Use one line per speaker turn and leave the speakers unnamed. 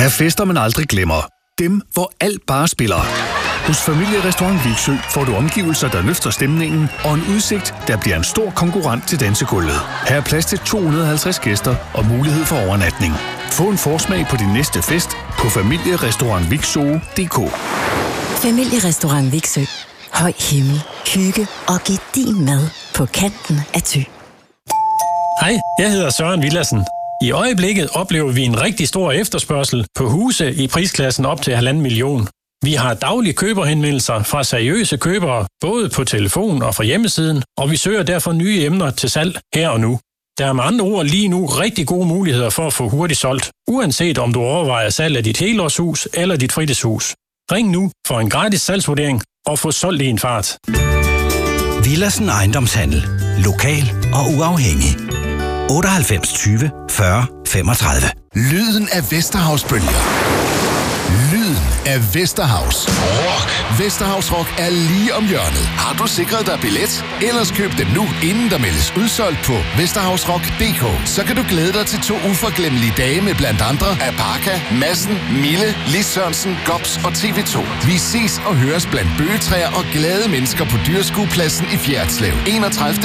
er fester, man aldrig glemmer. Dem, hvor alt bare spiller. Hos Familierestaurant Viksø får du omgivelser, der løfter stemningen, og en udsigt, der bliver en stor konkurrent til dansegulvet. Her er plads til 250 gæster og mulighed for overnatning. Få en forsmag på din næste fest på familierestaurantviksø.dk.
Familierestaurant Viksø. Høj himmel, hygge og gedigen mad på kanten af Thy.
Hej, jeg hedder Søren Villadsen. I øjeblikket oplever vi en rigtig stor efterspørgsel på huse i prisklassen op til 1,5 million. Vi har daglige køberhenvendelser fra seriøse købere, både på telefon og fra hjemmesiden, og vi søger derfor nye emner til salg her og nu. Der er med andre ord lige nu rigtig gode muligheder for at få hurtigt solgt, uanset om du overvejer salg af dit helårshus eller dit fritidshus. Ring nu for en gratis salgsvurdering og få solgt i en fart.
Villadsen Ejendomshandel. Lokal og uafhængig. 98 20 40 35.
Lyden af Vesterhavsbølger. Lyden af Vesterhavs Rock. Vesterhavs Rock er lige om hjørnet. Har du sikret dig billet? Ellers køb den nu, inden der meldes udsolgt på vesterhavsrock.dk. Så kan du glæde dig til 2 uforglemmelige dage med blandt andre Apaka, Madsen, Mille, Lis Sørensen, Gops og TV2. Vi ses og høres blandt bøgetræer og glade mennesker på Dyrskuepladsen i Fjerritslev. 31.